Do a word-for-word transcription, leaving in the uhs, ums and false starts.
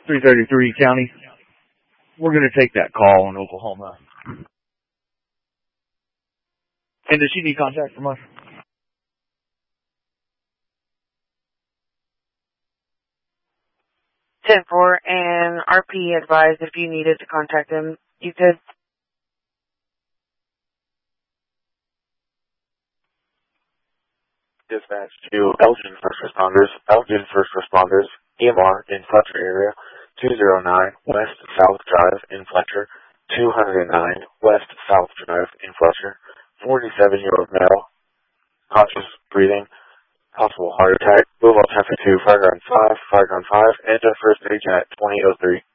three thirty-three County. We're going to take that call in Oklahoma. And does she need contact from us? ten four, and R P advised if you needed to contact him, you could. Dispatch to Elgin First Responders, Elgin First Responders, E M R in Fletcher area, two oh nine West South Drive in Fletcher, two oh nine West South Drive in Fletcher, forty-seven-year-old male, conscious breathing, possible heart attack, move on traffic to Fire Ground five, Fire Ground five, enter first stage at twenty oh three.